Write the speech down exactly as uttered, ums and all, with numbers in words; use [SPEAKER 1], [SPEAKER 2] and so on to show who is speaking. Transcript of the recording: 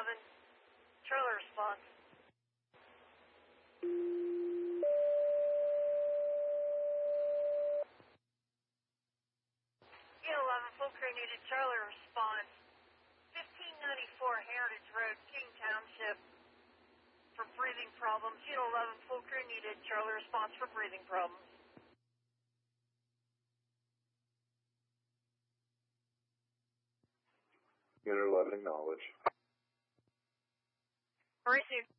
[SPEAKER 1] eleven, Charlie response. Unit eleven, full crew needed, Charlie response. fifteen ninety-four Heritage Road, King Township, for breathing problems. Unit eleven, full crew needed, Charlie response for breathing problems.
[SPEAKER 2] Unit eleven, acknowledge.
[SPEAKER 1] Received.